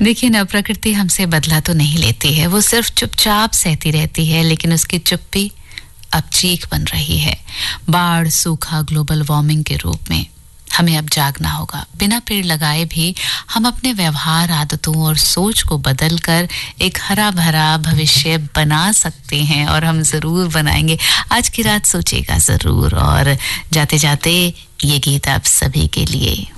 देखिए ना, प्रकृति हमसे बदला तो नहीं लेती है, वो सिर्फ चुपचाप सहती रहती है, लेकिन उसकी चुप्पी अब चीख बन रही है। बाढ़, सूखा, ग्लोबल वार्मिंग के रूप में हमें अब जागना होगा। बिना पेड़ लगाए भी हम अपने व्यवहार, आदतों और सोच को बदलकर एक हरा भरा भविष्य बना सकते हैं, और हम जरूर बनाएंगे। आज की रात सोचिएगा जरूर। और जाते जाते ये गीत आप सभी के लिए।